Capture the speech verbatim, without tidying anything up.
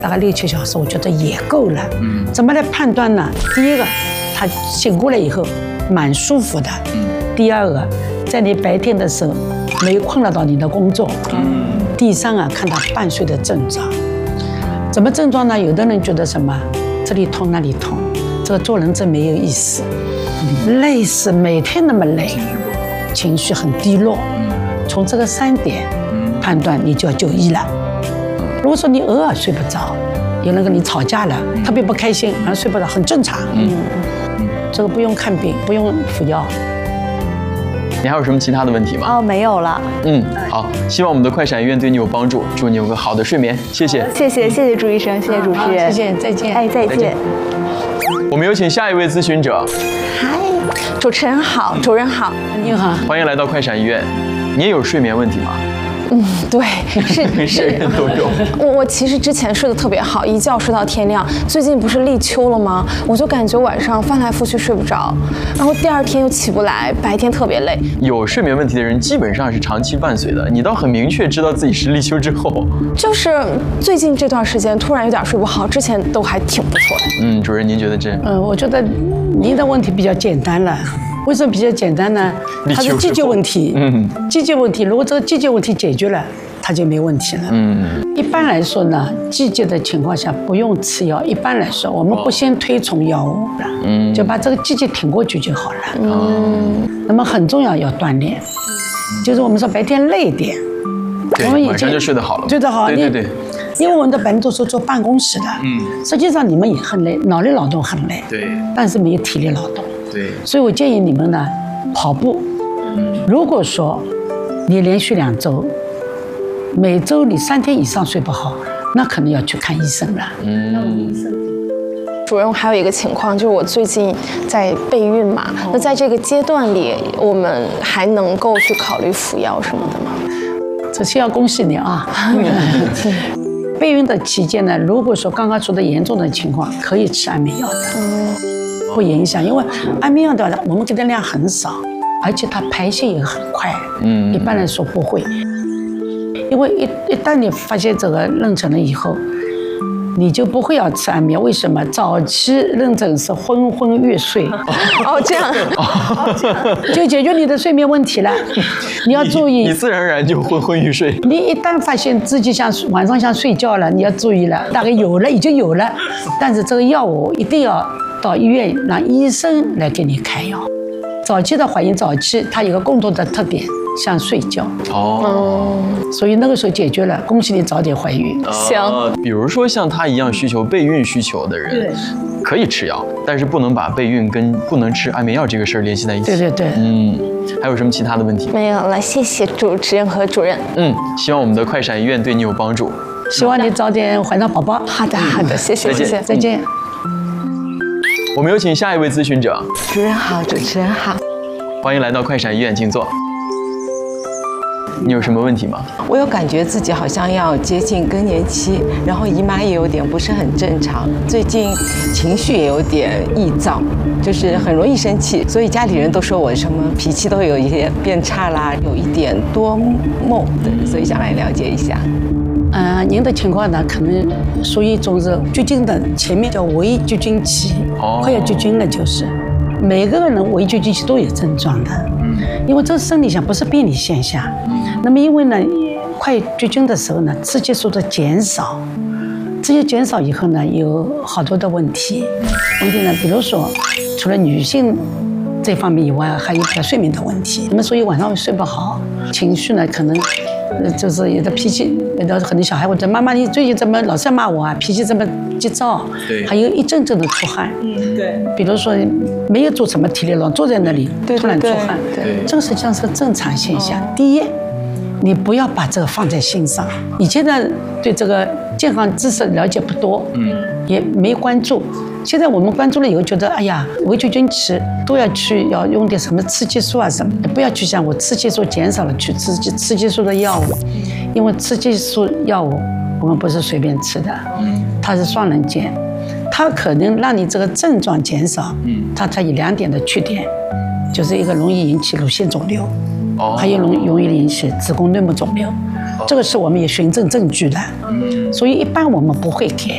大概六七小时，我觉得也够了。嗯，怎么来判断呢？第一个，他醒过来以后蛮舒服的。嗯，第二个，在你白天的时候没困扰到你的工作。嗯，第三啊，看他半睡的症状。怎么症状呢？有的人觉得什么这里痛那里痛，这个做人真没有意思。累是每天那么累，情绪很低落。从这个三点判断，你就要就医了。如果说你偶尔睡不着，有人跟你吵架了，特别不开心，然后睡不着，很正常。嗯，这个不用看病，不用服药。 你还有什么其他的问题吗？ 哦，没有了。 嗯，好，希望我们的快闪医院对你有帮助，祝你有个好的睡眠，谢谢。 谢谢，谢谢朱医生，谢谢主持人， 谢谢，再见。 哎，再见。 我们有请下一位咨询者。 嗨，主持人好，主任好， 你好， 欢迎来到快闪医院。你也有睡眠问题吗？ 嗯，对，是是， 人人都有。 我我其实之前睡得特别好，一觉睡到天亮。最近不是立秋了吗？我就感觉晚上翻来覆去睡不着，然后第二天又起不来，白天特别累。 有睡眠问题的人基本上是长期伴随的，你倒很明确知道自己是立秋之后。 就是最近这段时间突然有点睡不好，之前都还挺不错的。 嗯，主任您觉得这？ 嗯，我觉得您的问题比较简单了。为什么比较简单呢？它是季节问题。嗯，季节问题，如果这个季节问题解决了，它就没问题了。嗯，一般来说呢，季节的情况下不用吃药。一般来说，我们不先推崇药物了，嗯，就把这个季节挺过去就好了。嗯，那么很重要要锻炼，就是我们说白天累一点， 对，我们晚上就睡得好了。 睡得好， 对对对。 因为我们的本来都是做办公室的，嗯，实际上你们也很累，脑力劳动很累， 对， 但是没有体力劳动。 对， 所以我建议你们呢，跑步。如果说你连续两周，每周你三天以上睡不好，那可能要去看医生了。嗯，那我们医生。 主任，还有一个情况就是我最近在备孕嘛，那在这个阶段里，我们还能够去考虑服药什么的吗？ 首先要恭喜你啊！备孕的期间呢，如果说刚刚说的严重的情况，可以吃安眠药的。嗯。会影响，因为安眠药的我们给的量很少，而且它排泄也很快。嗯，一般来说不会，因为一一旦你发现这个妊娠了以后，你就不会要吃安眠药。为什么？早期妊娠是昏昏欲睡。 哦，这样， 就解决你的睡眠问题了。你要注意， 你自然而然就昏昏欲睡。 你一旦发现自己像晚上想睡觉了，你要注意了，大概有了已经有了，但是这个药物一定要到医院让医生来给你开药。早期的怀孕早期，它有个共同的特点，像睡觉。哦，所以那个时候解决了，恭喜你早点怀孕。 行。 比如说像他一样需求备孕需求的人，可以吃药，但是不能把备孕跟不能吃安眠药这个事儿联系在一起。 对对对。 嗯，还有什么其他的问题？ 没有了，谢谢主持人和主任。 嗯，希望我们的快闪医院对你有帮助。 希望你早点怀上宝宝。 好的，好的，谢谢，谢谢， 再见。 我们有请下一位咨询者。 主任好，主持人好， 欢迎来到快闪医院，请坐。你有什么问题吗？ 我有感觉自己好像要接近更年期，然后姨妈也有点不是很正常，最近情绪也有点易躁，就是很容易生气，所以家里人都说我什么脾气都有一些变差啦，有一点多梦的，所以想来了解一下。 呃，您的情况呢，可能属于一种是绝经的，前面叫围绝经期，哦、快要绝经了，就是每个人围绝经期都有症状的，嗯，因为这是生理现象，不是病理现象。嗯、那么因为呢，快绝经的时候呢，雌激素的减少，这些减少以后呢，有好多的问题，问题呢，比如说除了女性这方面以外，还有睡眠的问题，那么所以晚上会睡不好，情绪呢可能。就是有的脾气，有的很多小孩会说：“妈妈，你最近怎么老是骂我啊？脾气这么急躁。”对，还有一阵阵的出汗。嗯，对。比如说没有做什么体力劳动，坐在那里突然出汗，对，这个实际上是个正常现象。第一，你不要把这个放在心上。以前呢，对这个健康知识了解不多，嗯，也没关注。现在我们关注了以后，觉得哎呀，围绝经期都要去要用点什么雌激素啊什么的，不要去想我雌激素减少了去吃雌激素的药物，因为雌激素药物我们不是随便吃的，它是双刃剑，它可能让你这个症状减少，它它有两点的缺点，就是一个容易引起乳腺肿瘤，还有容容易引起子宫内膜肿瘤，这个是我们有循证证据的，所以一般我们不会给。